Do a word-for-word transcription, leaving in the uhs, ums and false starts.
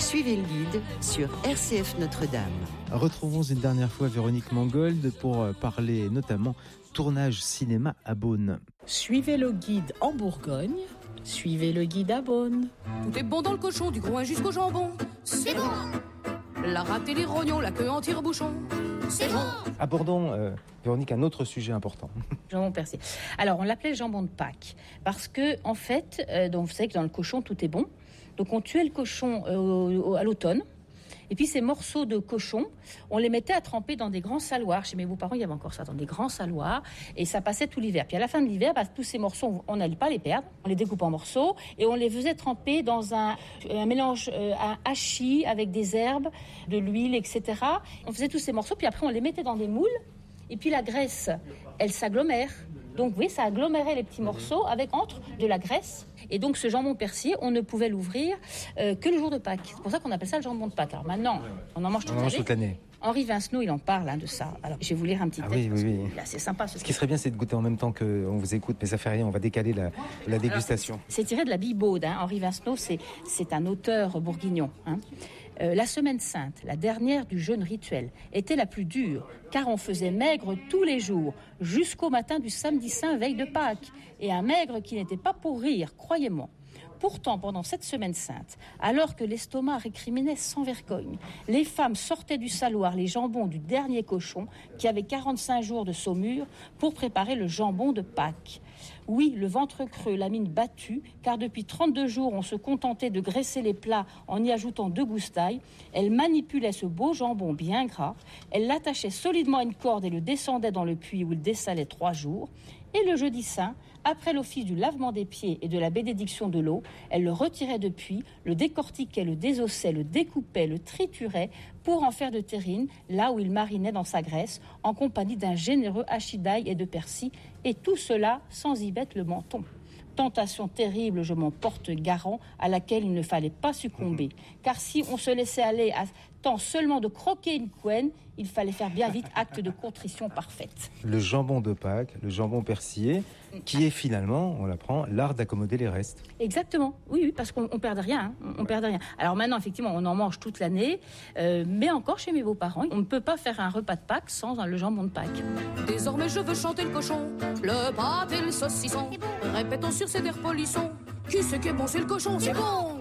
Suivez le guide sur R C F Notre-Dame. Retrouvons une dernière fois Véronique Mangold pour parler notamment tournage cinéma à Beaune. Suivez le guide en Bourgogne, suivez le guide à Beaune. Tout est bon dans le cochon, du groin jusqu'au jambon. C'est bon. La rate et les rognons, la queue en tire-bouchon. C'est bon. Abordons, euh, Véronique, un autre sujet important. Jambon persillé. Alors, on l'appelait le jambon de Pâques parce que, en fait, euh, donc, vous savez que dans le cochon, tout est bon. Donc, on tuait le cochon euh, au, à l'automne. Et puis, ces morceaux de cochon, on les mettait à tremper dans des grands saloirs. Chez mes beaux-parents, il y avait encore ça, dans des grands saloirs. Et ça passait tout l'hiver. Puis, à la fin de l'hiver, bah, tous ces morceaux, on n'allait pas les perdre. On les découpe en morceaux et on les faisait tremper dans un, un mélange, euh, un hachis avec des herbes, de l'huile, et cetera. On faisait tous ces morceaux, puis après, on les mettait dans des moules. Et puis, la graisse, elle s'agglomère. Donc, vous voyez, ça agglomérait les petits morceaux avec entre de la graisse. Et donc, ce jambon persillé, on ne pouvait l'ouvrir euh, que le jour de Pâques. C'est pour ça qu'on appelle ça le jambon de Pâques. Alors maintenant, on en mange toute, on en mange toute l'année. Henri Vincenot, il en parle hein, de ça. Alors, je vais vous lire un petit ah, texte. Oui, oui, oui. Là, c'est sympa. Ce, ce qui serait bien, c'est de goûter en même temps qu'on vous écoute, mais ça fait rien, on va décaler la, la dégustation. Alors, c'est, c'est tiré de la Bibaude. Hein. Henri Vincenot, c'est, c'est un auteur bourguignon. Hein. Euh, la semaine sainte, la dernière du jeûne rituel, était la plus dure, car on faisait maigre tous les jours, jusqu'au matin du samedi saint, veille de Pâques, et un maigre qui n'était pas pour rire, croyez-moi. Pourtant, pendant cette semaine sainte, alors que l'estomac récriminait sans vergogne, les femmes sortaient du saloir les jambons du dernier cochon, qui avait quarante-cinq jours de saumure, pour préparer le jambon de Pâques. Oui, le ventre creux, la mine battue, car depuis trente-deux jours, on se contentait de graisser les plats en y ajoutant deux goustailles. Elle manipulait ce beau jambon bien gras. Elle l'attachait solidement à une corde et le descendait dans le puits où il dessalait trois jours. Et le jeudi saint, après l'office du lavement des pieds et de la bénédiction de l'eau, elle le retirait du puits, le décortiquait, le désossait, le découpait, le triturait pour en faire de terrine, là où il marinait dans sa graisse, en compagnie d'un généreux hachis d'ail et de persil, et tout cela sans y mettre le menton. Tentation terrible, je m'en porte garant, à laquelle il ne fallait pas succomber. Car si on se laissait aller à temps seulement de croquer une couenne, il fallait faire bien vite acte de contrition parfaite. Le jambon de Pâques, le jambon persillé, qui est finalement, on l'apprend, l'art d'accommoder les restes. Exactement, oui, oui, parce qu'on ne perd rien, hein, on perd rien. Alors maintenant, effectivement, on en mange toute l'année, euh, mais encore chez mes beaux-parents, on ne peut pas faire un repas de Pâques sans hein, le jambon de Pâques. Désormais, je veux chanter le cochon, le pâté, le saucisson. Répétons sur ces airs polissons. Qui c'est qui est bon, c'est le cochon, c'est bon.